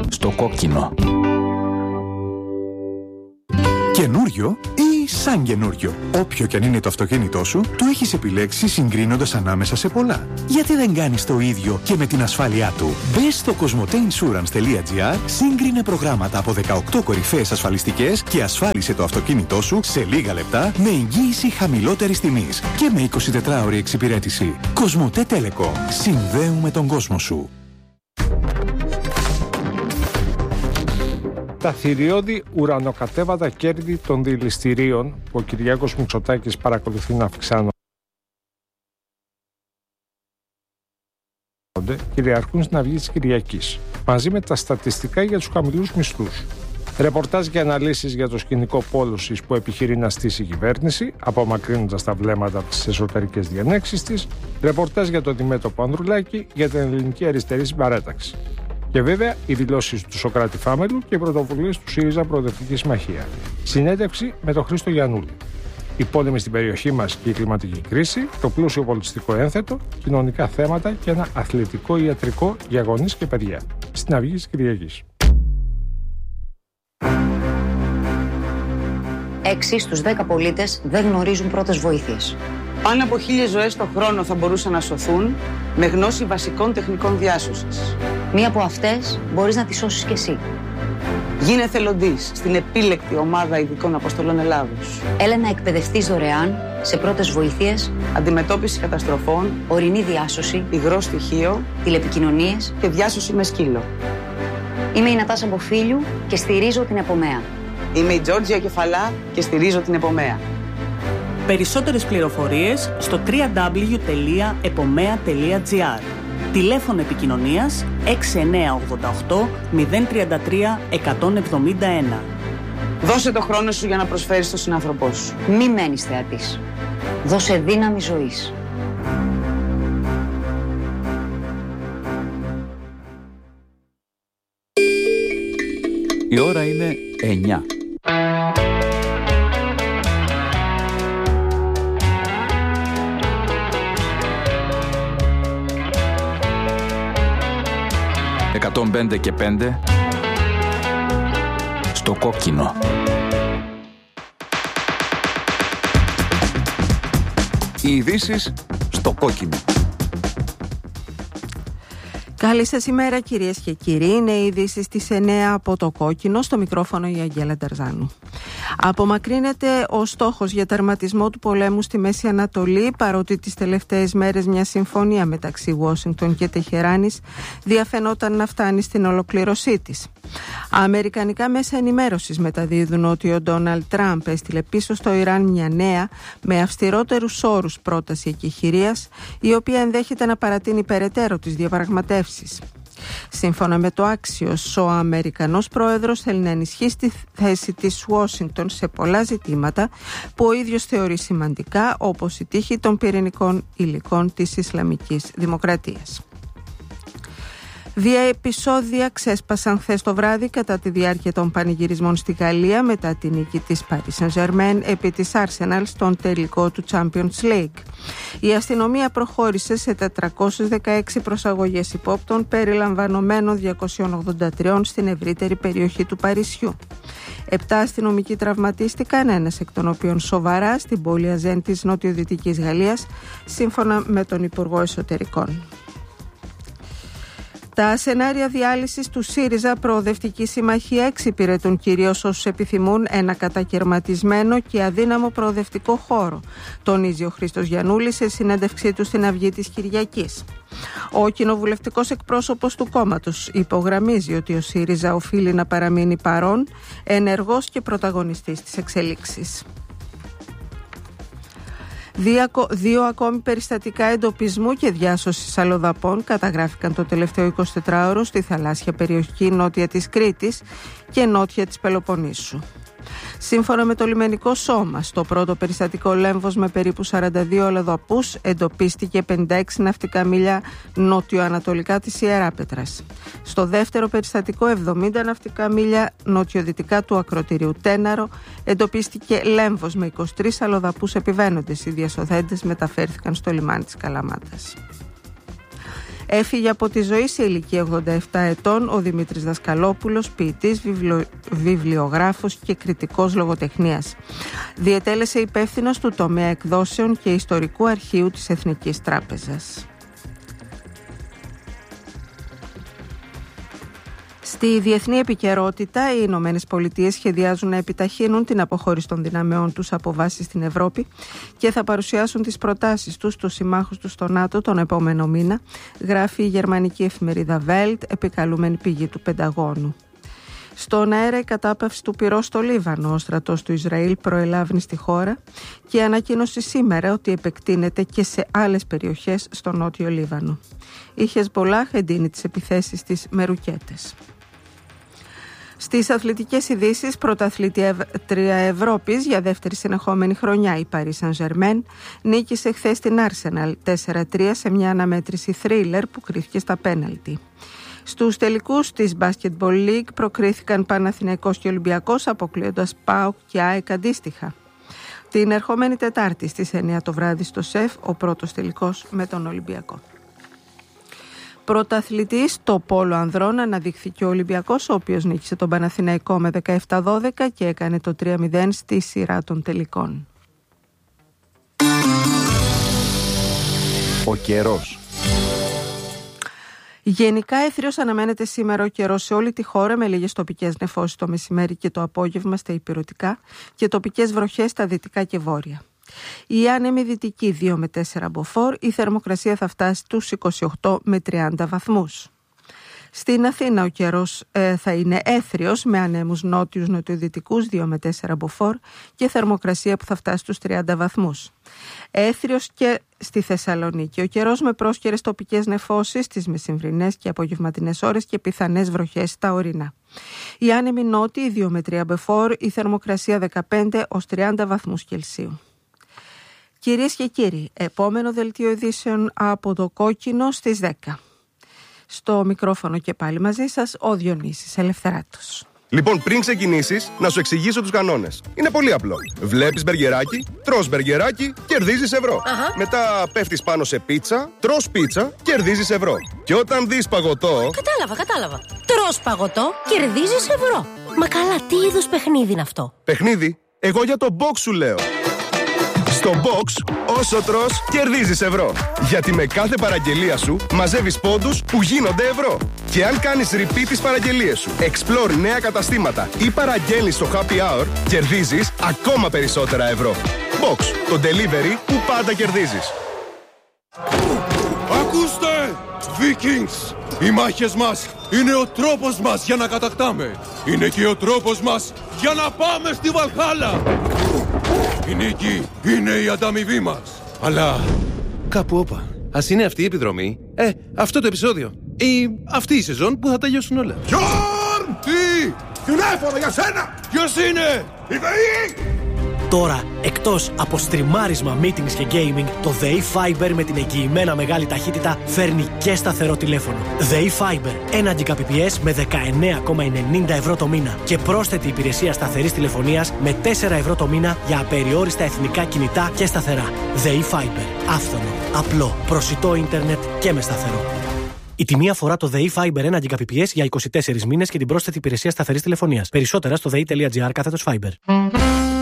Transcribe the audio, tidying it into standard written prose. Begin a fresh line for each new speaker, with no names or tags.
στο κόκκινο.
Καινούριο ή σαν καινούριο. Όποιο κι αν είναι το αυτοκίνητό σου, το έχεις επιλέξει συγκρίνοντας ανάμεσα σε πολλά. Γιατί δεν κάνεις το ίδιο και με την ασφάλειά του? Μπες στο cosmoteinsurance.gr, σύγκρινε προγράμματα από 18 κορυφαίες ασφαλιστικές και ασφάλισε το αυτοκίνητό σου σε λίγα λεπτά με εγγύηση χαμηλότερης τιμής και με 24ωρη εξυπηρέτηση. Cosmote Telecom. Συνδέουμε τον κόσμο σου.
Τα θηριώδη ουρανοκατέβατα κέρδη των δηληστηρίων που ο Κυριάκος Μητσοτάκης παρακολουθεί να αυξάνονται κυριαρχούν στην Αυγή της Κυριακής, μαζί με τα στατιστικά για τους χαμηλούς μισθούς. Ρεπορτάζ και αναλύσεις για το σκηνικό πόλωσης που επιχειρεί να στήσει η κυβέρνηση, απομακρύνοντας τα βλέμματα από τις εσωτερικές διενέξεις της. Ρεπορτάζ για το Δημέτωπο Ανδρουλάκη για την ελληνική αριστερή συμπαράταξη. Και βέβαια οι δηλώσεις του Σωκράτη Φάμελου και οι πρωτοβουλίες του ΣΥΡΙΖΑ Προοδευτική Συμμαχία. Συνέντευξη με τον Χρήστο Γιαννούλη. Οι πόλεμοι στην περιοχή μας και η κλιματική κρίση, το πλούσιο πολιτιστικό ένθετο, κοινωνικά θέματα και ένα αθλητικό ιατρικό για γονείς και παιδιά. Στην Αυγή της Κυριακής.
6 στους 10 πολίτες δεν γνωρίζουν πρώτες βοήθειες.
Πάνω από 1.000 ζωές το χρόνο θα μπορούσαν να σωθούν με γνώση βασικών τεχνικών διάσωσης.
Μία από αυτές μπορείς να τη σώσεις κι εσύ.
Γίνε εθελοντής στην επίλεκτη ομάδα ειδικών αποστολών Ελλάδος.
Έλα να εκπαιδευτείς δωρεάν σε πρώτες βοήθειες,
αντιμετώπιση καταστροφών,
ορεινή διάσωση,
υγρό στοιχείο,
τηλεπικοινωνίες
και διάσωση με σκύλο.
Είμαι η Νατάσα Μποφίλιου και στηρίζω την Επομέα.
Είμαι η Τζόρτζια Κεφαλά και στηρίζω την Επομέα.
Περισσότερες πληροφορίες στο www.epomea.gr. Τηλέφωνο επικοινωνίας 6988 033 171.
Δώσε το χρόνο σου για να προσφέρεις στον συνάνθρωπό σου.
Μη μένεις θεατής. Δώσε δύναμη ζωής.
Η ώρα είναι 9. «105 και 5» στο κόκκινο. Οι ειδήσεις στο κόκκινο.
Καλή σας ημέρα κυρίες και κύριοι. Είναι οι ειδήσεις στις 9 από το κόκκινο. Στο μικρόφωνο η Αγγέλα Νταρζάνου. Απομακρύνεται ο στόχος για τερματισμό του πολέμου στη Μέση Ανατολή, παρότι τις τελευταίες μέρες μια συμφωνία μεταξύ Ουάσιγκτον και Τεχεράνης διαφαινόταν να φτάνει στην ολοκλήρωσή της. Αμερικανικά μέσα ενημέρωσης μεταδίδουν ότι ο Ντόναλντ Τραμπ έστειλε πίσω στο Ιράν μια νέα, με αυστηρότερους όρους πρόταση εκεχηρίας, η οποία ενδέχεται να παρατείνει περαιτέρω τις διαπραγματεύσεις. Σύμφωνα με το Axios, ο Αμερικανός πρόεδρος θέλει να ενισχύσει τη θέση της Ουάσιγκτον σε πολλά ζητήματα που ο ίδιος θεωρεί σημαντικά, όπως η τύχη των πυρηνικών υλικών της Ισλαμικής Δημοκρατίας. 2 επεισόδια ξέσπασαν χθες το βράδυ κατά τη διάρκεια των πανηγυρισμών στη Γαλλία μετά τη νίκη της Paris Saint-Germain επί της Arsenal στον τελικό του Champions League. Η αστυνομία προχώρησε σε 416 προσαγωγές υπόπτων περιλαμβανομένων 283 στην ευρύτερη περιοχή του Παρισιού. 7 αστυνομικοί τραυματίστηκαν, ένας εκ των οποίων σοβαρά, στην πόλη Αζέν της νοτιοδυτικής Γαλλίας, σύμφωνα με τον Υπουργό Εσωτερικών. Τα σενάρια διάλυσης του ΣΥΡΙΖΑ Προοδευτική Συμμαχία εξυπηρετούν κυρίως όσους επιθυμούν ένα κατακαιρματισμένο και αδύναμο προοδευτικό χώρο, τονίζει ο Χρήστος Γιαννούλης σε συνέντευξή του στην Αυγή της Κυριακής. Ο κοινοβουλευτικός εκπρόσωπος του κόμματος υπογραμμίζει ότι ο ΣΥΡΙΖΑ οφείλει να παραμείνει παρόν, ενεργός και πρωταγωνιστής της εξελίξης. 2 ακόμη περιστατικά εντοπισμού και διάσωσης αλλοδαπών καταγράφηκαν το τελευταίο 24ωρο στη θαλάσσια περιοχή νότια της Κρήτης και νότια της Πελοποννήσου. Σύμφωνα με το λιμενικό σώμα, στο πρώτο περιστατικό Λέμβος με περίπου 42 αλλοδαπούς εντοπίστηκε 56 ναυτικά μίλια νότιο-ανατολικά της Ιεράπετρας. Στο δεύτερο περιστατικό 70 ναυτικά μίλια νοτιοδυτικά του ακροτηρίου Τέναρο εντοπίστηκε Λέμβος με 23 αλλοδαπούς επιβαίνοντες. Οι διασωθέντες μεταφέρθηκαν στο λιμάνι της Καλαμάτας. Έφυγε από τη ζωή σε ηλικία 87 ετών ο Δημήτρης Δασκαλόπουλος, ποιητής, βιβλιογράφος και κριτικός λογοτεχνίας. Διετέλεσε υπεύθυνος του τομέα εκδόσεων και ιστορικού αρχείου της Εθνικής Τράπεζας. Στη διεθνή επικαιρότητα, οι Ηνωμένες Πολιτείες σχεδιάζουν να επιταχύνουν την αποχώρηση των δυνάμεών τους από βάσεις στην Ευρώπη και θα παρουσιάσουν τις προτάσεις τους στους συμμάχους τους στο ΝΑΤΟ τον επόμενο μήνα, γράφει η γερμανική εφημερίδα Welt, επικαλούμενη πηγή του Πενταγώνου. Στον αέρα η κατάπαυση του πυρός στο Λίβανο, ο στρατός του Ισραήλ προελάβει στη χώρα και ανακοίνωσε σήμερα ότι επεκτείνεται και σε άλλες περιοχές στο νότιο Λίβανο. Η Χεσμπολάχ εντείνει τις επιθέσεις της με ρουκέτες. Στις αθλητικές ειδήσεις, πρωταθλήτρια Ευρώπης για δεύτερη συνεχόμενη χρονιά, η Paris Saint-Germain νίκησε χθες την Arsenal 4-3 σε μια αναμέτρηση θρίλερ που κρίθηκε στα πέναλτι. Στους τελικούς της Basketball League προκρίθηκαν Παναθηναϊκός και Ολυμπιακός, αποκλείοντας ΠΑΟΚ και ΑΕΚ αντίστοιχα. Την ερχόμενη Τετάρτη στις 9 το βράδυ στο ΣΕΦ, ο πρώτος τελικός με τον Ολυμπιακό. Πρωταθλητής στο πόλο ανδρών αναδείχθηκε ο Ολυμπιακός, ο οποίος νίκησε τον Παναθηναϊκό με 17-12 και έκανε το 3-0 στη σειρά των τελικών.
Ο καιρός.
Γενικά έθριος αναμένεται σήμερα ο καιρός σε όλη τη χώρα, με λίγες τοπικές νεφώσεις το μεσημέρι και το απόγευμα στα ηπειρωτικά και τοπικές βροχές στα δυτικά και βόρεια. Η άνεμη δυτική 2 με 4 μποφόρ, η θερμοκρασία θα φτάσει τους 28 με 30 βαθμούς. Στην Αθήνα ο καιρός θα είναι έθριος με ανέμους νότιους νοτιοδυτικούς 2 με 4 μποφόρ και θερμοκρασία που θα φτάσει στους 30 βαθμούς. Έθριος και στη Θεσσαλονίκη ο καιρός με πρόσκαιρες τοπικές νεφώσεις στις μεσημβρινές και απογευματινές ώρες και πιθανές βροχές στα ορεινά. Η άνεμη νότιοι 2 με 3 μποφόρ, η θερμοκρασία 15 ως 30 βαθμούς Κελσίου. Κυρίες και κύριοι, επόμενο δελτίο ειδήσεων από το Κόκκινο στις 10. Στο μικρόφωνο και πάλι μαζί σας ο Διονύσης Ελευθεράτος.
Λοιπόν, πριν ξεκινήσεις, να σου εξηγήσω τους κανόνες. Είναι πολύ απλό. Βλέπεις μπεργκεράκι, τρως μπεργκεράκι, κερδίζεις ευρώ. Μετά πέφτεις πάνω σε πίτσα, τρως πίτσα, κερδίζεις ευρώ. Και όταν δεις παγωτό...
Κατάλαβα. Τρως παγωτό, κερδίζεις ευρώ. Μα καλά, τι είδους παιχνίδι είναι αυτό?
Παιχνίδι? Εγώ για το box σου λέω. Στο box, όσο τρως, κερδίζεις ευρώ. Γιατί με κάθε παραγγελία σου μαζεύεις πόντους που γίνονται ευρώ. Και αν κάνεις repeat τις παραγγελίες σου, explore νέα καταστήματα ή παραγγέλνεις στο happy hour, κερδίζεις ακόμα περισσότερα ευρώ. Box, το delivery που πάντα κερδίζεις.
Ακούστε! Vikings! Οι μάχες μας είναι ο τρόπος μας για να κατακτάμε. Είναι και ο τρόπος μας για να πάμε στη Βαλχάλα. Η νίκη είναι η ανταμοιβή μας. Αλλά κάπου όπα. Ας είναι αυτή η επιδρομή, αυτό το επεισόδιο ή αυτή η σεζόν που θα τελειώσουν όλα. Γιόρν! Τι! Τηλέφωνο για σένα! Ποιος είναι? Η ΔΕΗ!
Τώρα, εκτός από στριμάρισμα, meetings και gaming, το ΔΕΗ Fiber με την εγγυημένα μεγάλη ταχύτητα φέρνει και σταθερό τηλέφωνο. ΔΕΗ Fiber, 1 Gbps με 19,90 ευρώ το μήνα και πρόσθετη υπηρεσία σταθερής τηλεφωνίας με 4 ευρώ το μήνα για απεριόριστα εθνικά κινητά και σταθερά. ΔΕΗ Fiber, άφθονο, απλό, προσιτό ίντερνετ και με σταθερό. Η τιμή αφορά το ΔΕΗ Fiber 1 Gbps για 24 μήνες και την πρόσθετη υπηρεσία σταθερής τηλεφωνίας. Περισσότερα στο dei.gr/fiber.